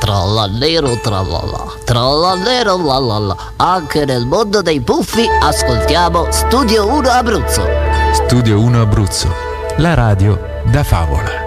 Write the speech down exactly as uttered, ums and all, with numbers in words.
Trallallero trallallà, trallallero lallallà. Anche nel mondo dei puffi ascoltiamo Studio uno Abruzzo. Studio uno Abruzzo, la radio da favola.